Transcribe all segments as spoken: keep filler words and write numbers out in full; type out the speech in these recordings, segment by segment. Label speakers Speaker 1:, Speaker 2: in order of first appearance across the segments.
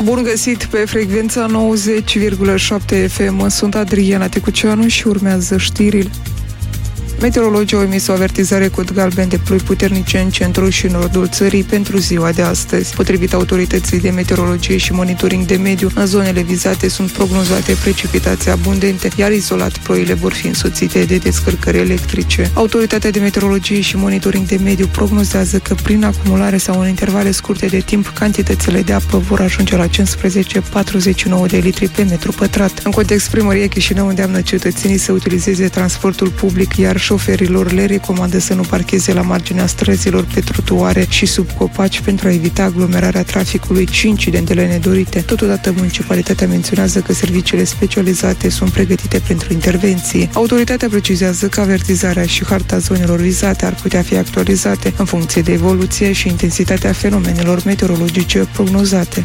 Speaker 1: Bun găsit pe frecvența nouăzeci virgulă șapte F M. Sunt Adriana Tecuceanu și urmează știrile. Meteorologii au emis o avertizare cod galben de ploi puternice în centrul și nordul țării pentru ziua de astăzi. Potrivit autorității de meteorologie și monitoring de mediu, în zonele vizate sunt prognozate precipitații abundente, iar izolat ploile vor fi însoțite de descărcări electrice. Autoritatea de meteorologie și monitoring de mediu prognozează că prin acumulare sau în intervale scurte de timp, cantitățile de apă vor ajunge la cincisprezece virgulă patruzeci și nouă de litri pe metru pătrat. În context, Primăria Chișinău îndeamnă cetățenii să utilizeze transportul public, iar șoferilor le recomandă să nu parcheze la marginea străzilor, pe trotuare și sub copaci pentru a evita aglomerarea traficului și incidentele nedorite. Totodată, municipalitatea menționează că serviciile specializate sunt pregătite pentru intervenții. Autoritatea precizează că avertizarea și harta zonelor vizate ar putea fi actualizate în funcție de evoluție și intensitatea fenomenelor meteorologice prognozate.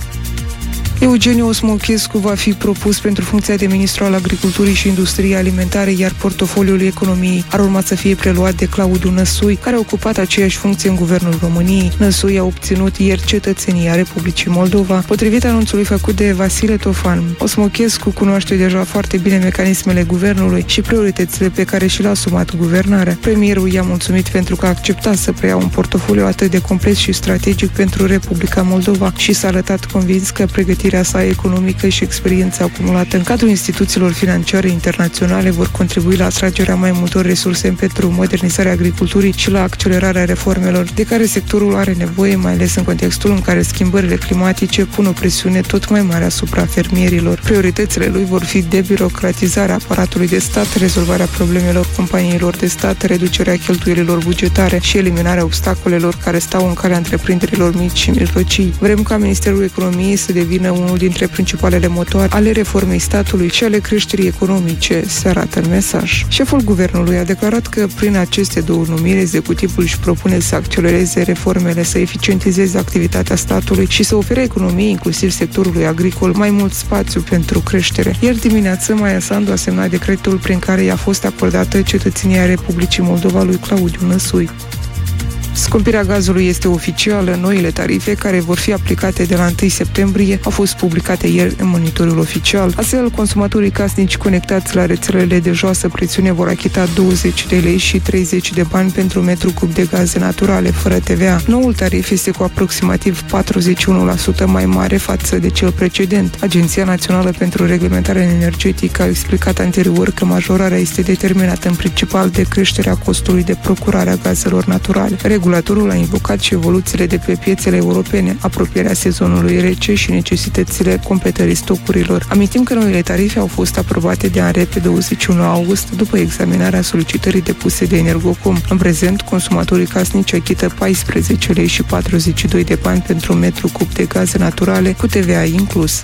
Speaker 1: Eugeniu Osmochescu va fi propus pentru funcția de ministru al Agriculturii și Industriei Alimentare, iar portofoliul economiei ar urma să fie preluat de Claudiu Năsui, care a ocupat aceeași funcție în Guvernul României. Năsui a obținut ieri cetățenia Republicii Moldova. Potrivit anunțului făcut de Vasile Tofan, Osmochescu cunoaște deja foarte bine mecanismele guvernului și prioritățile pe care și le-a asumat guvernarea. Premierul i-a mulțumit pentru că a acceptat să preia un portofoliu atât de complex și strategic pentru Republica Moldova și s-a arătat convins că pregătirea sa economică și experiența acumulată în cadrul instituțiilor financiare internaționale vor contribui la atragerea mai multor resurse pentru modernizarea agriculturii și la accelerarea reformelor de care sectorul are nevoie, mai ales în contextul în care schimbările climatice pun o presiune tot mai mare asupra fermierilor. Prioritățile lui vor fi debirocratizarea aparatului de stat, rezolvarea problemelor companiilor de stat, reducerea cheltuielilor bugetare și eliminarea obstacolelor care stau în calea întreprinderilor mici și mijlocii. Vrem ca Ministerul Economiei să devină unul dintre principalele motoare ale reformei statului și ale creșterii economice, se arată în mesaj. Șeful guvernului a declarat că prin aceste două numiri, executivul își propune să accelereze reformele, să eficientizeze activitatea statului și să ofere economiei, inclusiv sectorului agricol, mai mult spațiu pentru creștere. Ieri dimineață, Maia Sandu a semnat decretul prin care i-a fost acordată cetățenia Republicii Moldova lui Claudiu Năsui. Scumpirea gazului este oficială. Noile tarife, care vor fi aplicate de la întâi septembrie, au fost publicate ieri în monitorul oficial. Astfel, consumatorii casnici conectați la rețelele de joasă presiune vor achita douăzeci de lei și treizeci de bani pentru metru cub de gaze naturale, fără T V A. Noul tarif este cu aproximativ patruzeci și unu la sută mai mare față de cel precedent. Agenția Națională pentru Reglementare Energetică a explicat anterior că majorarea este determinată în principal de creșterea costului de procurare a gazelor naturale. Regulatorul a invocat și evoluțiile de pe piețele europene, apropierea sezonului rece și necesitățile completării stocurilor. Amintim că noile tarife au fost aprobate de ANRE pe douăzeci și unu august, după examinarea solicitării depuse de Energocom. În prezent, consumatorii casnici achită paisprezece lei și patruzeci și doi de bani pentru un metru cub de gaze naturale, cu T V A inclus.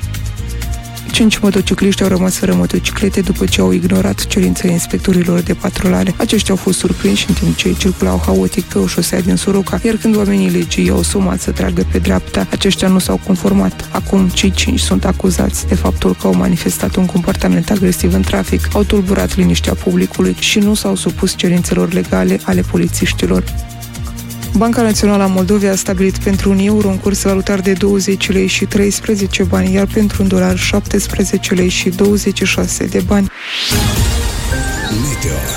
Speaker 1: Cinci motocicliști au rămas fără motociclete după ce au ignorat cerințele inspectorilor de patrulare. Aceștia au fost surprinși în timp ce circulau haotic pe o șosea din Soroca, iar când oamenii legii i-au somat să tragă pe dreapta, aceștia nu s-au conformat. Acum, cei cinci sunt acuzați de faptul că au manifestat un comportament agresiv în trafic, au tulburat liniștea publicului și nu s-au supus cerințelor legale ale polițiștilor. Banca Națională a Moldovei a stabilit pentru un euro un curs valutar de douăzeci lei și treisprezece bani, iar pentru un dolar șaptesprezece lei și douăzeci și șase de bani. Meteo.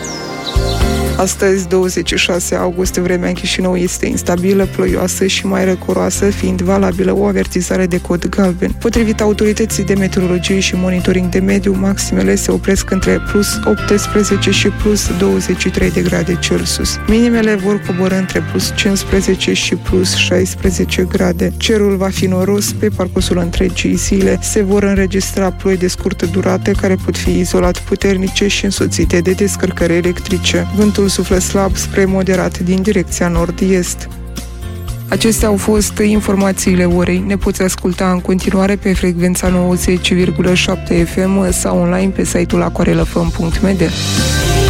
Speaker 1: Astăzi, douăzeci și șase august, vremea în Chișinău este instabilă, ploioasă și mai răcoroasă, fiind valabilă o avertizare de cod galben. Potrivit autorității de meteorologie și monitoring de mediu, maximele se opresc între plus optsprezece și plus douăzeci și trei de grade Celsius. Minimele vor coborî între plus cincisprezece și plus șaisprezece grade. Cerul va fi noros pe parcursul întregii zile. Se vor înregistra ploi de scurtă durată care pot fi izolat puternice și însoțite de descărcări electrice. Vântul suflă slab spre moderat din direcția nord-est. Acestea au fost informațiile orei. Ne poți asculta în continuare pe frecvența nouăzeci virgulă șapte F M sau online pe site-ul aquarelafm punct m d.